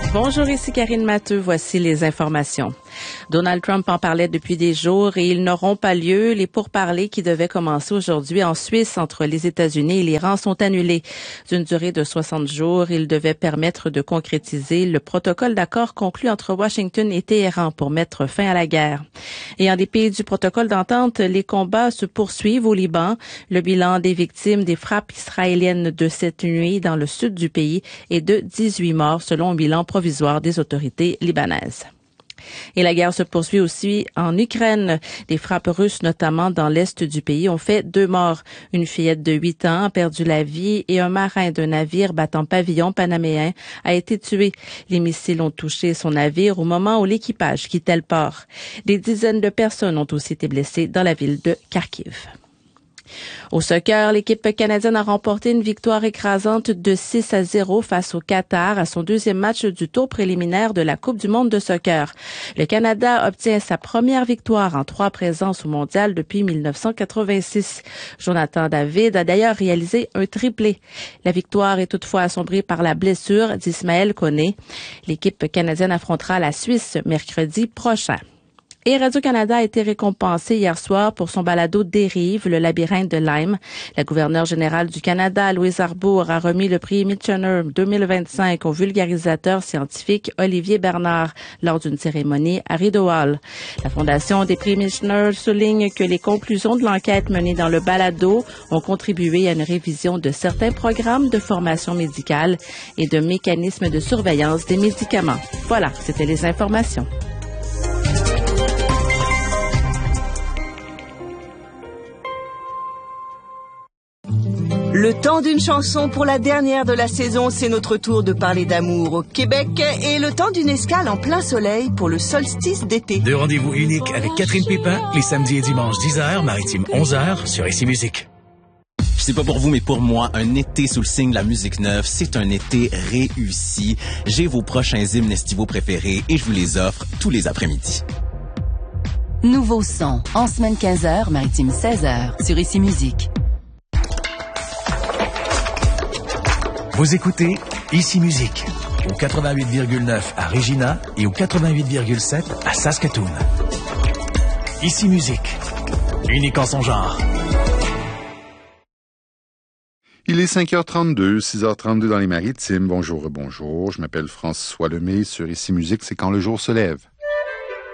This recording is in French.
Bonjour, ici Karine Matteux. Voici les informations. Donald Trump en parlait depuis des jours et ils n'auront pas lieu. Les pourparlers qui devaient commencer aujourd'hui en Suisse entre les États-Unis et l'Iran sont annulés. D'une durée de 60 jours, ils devaient permettre de concrétiser le protocole d'accord conclu entre Washington et Téhéran pour mettre fin à la guerre. Et en dépit du protocole d'entente, les combats se poursuivent au Liban. Le bilan des victimes des frappes israéliennes de cette nuit dans le sud du pays est de 18 morts selon un bilan provisoire des autorités libanaises. Et la guerre se poursuit aussi en Ukraine. Des frappes russes, notamment dans l'est du pays, ont fait 2 morts. Une fillette de 8 ans a perdu la vie et un marin d'un navire battant pavillon panaméen a été tué. Les missiles ont touché son navire au moment où l'équipage quittait le port. Des dizaines de personnes ont aussi été blessées dans la ville de Kharkiv. Au soccer, l'équipe canadienne a remporté une victoire écrasante de 6-0 face au Qatar à son deuxième match du tour préliminaire de la Coupe du monde de soccer. Le Canada obtient sa première victoire en 3 présences au mondial depuis 1986. Jonathan David a d'ailleurs réalisé un triplé. La victoire est toutefois assombrie par la blessure d'Ismaël Koné. L'équipe canadienne affrontera la Suisse mercredi prochain. Et Radio-Canada a été récompensé hier soir pour son balado Dérive, le labyrinthe de Lyme. La gouverneure générale du Canada, Louise Arbour, a remis le prix Michener 2025 au vulgarisateur scientifique Olivier Bernard lors d'une cérémonie à Rideau Hall. La Fondation des prix Michener souligne que les conclusions de l'enquête menée dans le balado ont contribué à une révision de certains programmes de formation médicale et de mécanismes de surveillance des médicaments. Voilà, c'était les informations. Le temps d'une chanson pour la dernière de la saison, c'est notre tour de parler d'amour au Québec et le temps d'une escale en plein soleil pour le solstice d'été. 2 rendez-vous uniques avec Catherine Pépin, les samedis et dimanches 10h, maritime 11h sur ICI Musique. Je sais pas pour vous, mais pour moi, un été sous le signe de la musique neuve, c'est un été réussi. J'ai vos prochains hymnes estivaux préférés et je vous les offre tous les après-midi. Nouveau son, en semaine 15h, maritime 16h, sur ICI Musique. Vous écoutez ICI Musique au 88,9 à Regina et au 88,7 à Saskatoon. ICI Musique, unique en son genre. Il est 5h32, 6h32 dans les Maritimes. Bonjour, bonjour. Je m'appelle François Lemay. Sur ICI Musique, c'est quand le jour se lève.